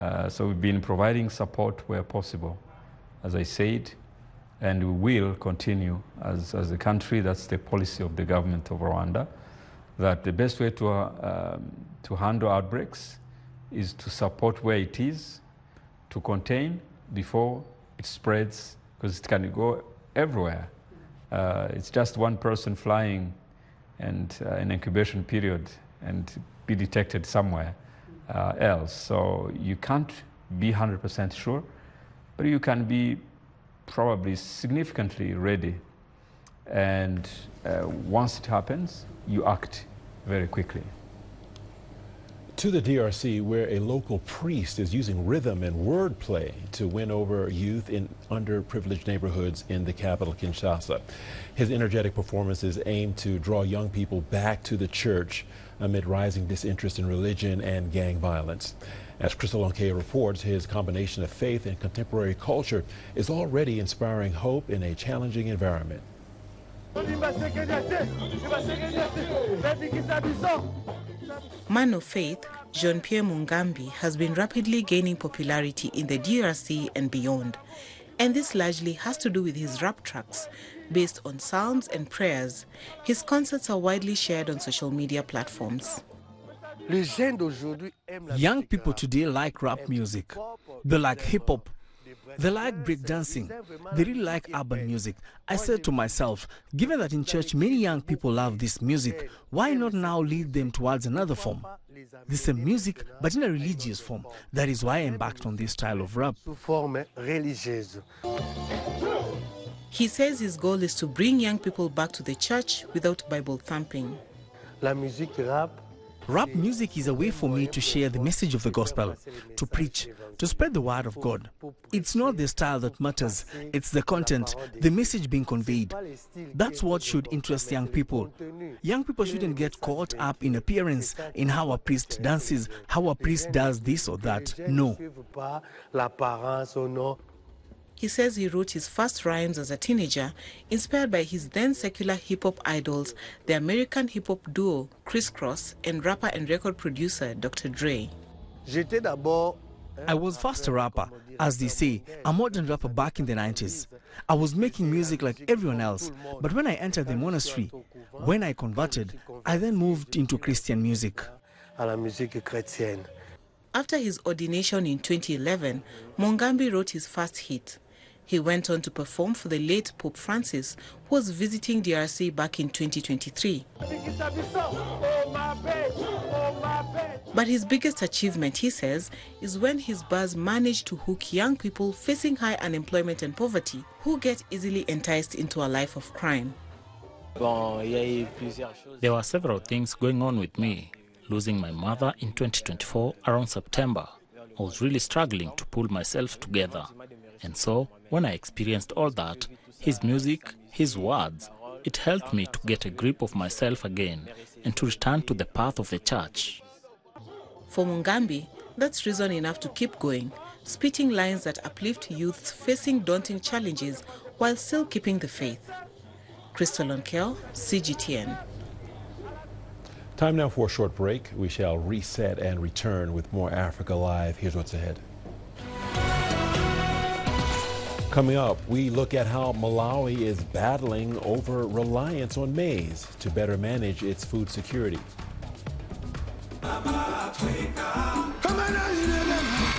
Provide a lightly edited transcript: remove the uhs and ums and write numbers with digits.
So we've been providing support where possible, as I said, and we will continue as a country. That's the policy of the government of Rwanda, that the best way to handle outbreaks is to support where it is, to contain before it spreads, because it can go everywhere. It's just one person flying and an incubation period and be detected somewhere else. So you can't be 100% sure, but you can be probably significantly ready. And once it happens, you act very quickly. To the DRC, where a local priest is using rhythm and wordplay to win over youth in underprivileged neighborhoods in the capital, Kinshasa. His energetic performances aim to draw young people back to the church amid rising disinterest in religion and gang violence. As Crystal Onke reports, his combination of faith and contemporary culture is already inspiring hope in a challenging environment. Man of faith, Jean-Pierre Mungambi, has been rapidly gaining popularity in the DRC and beyond. And this largely has to do with his rap tracks, based on psalms and prayers. His concerts are widely shared on social media platforms. Young people today like rap music. They like hip-hop. They like breakdancing. They really like urban music. I said to myself, given that in church many young people love this music, why not now lead them towards another form? This is music, but in a religious form. That is why I embarked on this style of rap. He says his goal is to bring young people back to the church without Bible thumping. Rap music is a way for me to share the message of the gospel, to preach, to spread the word of God. It's not the style that matters, it's the content, the message being conveyed. That's what should interest young people. Young people shouldn't get caught up in appearance, in how a priest dances, how a priest does this or that. No. He says he wrote his first rhymes as a teenager, inspired by his then secular hip-hop idols, the American hip-hop duo Criss Cross and rapper and record producer Dr. Dre. I was first a rapper, as they say, a modern rapper back in the 90s. I was making music like everyone else, but when I entered the monastery, when I converted, I then moved into Christian music. After his ordination in 2011, Mungambi wrote his first hit. He went on to perform for the late Pope Francis, who was visiting DRC back in 2023. But his biggest achievement, he says, is when his buzz managed to hook young people facing high unemployment and poverty who get easily enticed into a life of crime. There were several things going on with me. Losing my mother in 2024 around September, I was really struggling to pull myself together. And so, when I experienced all that, his music, his words, it helped me to get a grip of myself again and to return to the path of the church. For Mungambi, that's reason enough to keep going, spitting lines that uplift youths facing daunting challenges while still keeping the faith. Crystal Onke, CGTN. Time now for a short break. We shall reset and return with more Africa Live. Here's what's ahead. Coming up, we look at how Malawi is battling over reliance on maize to better manage its food security.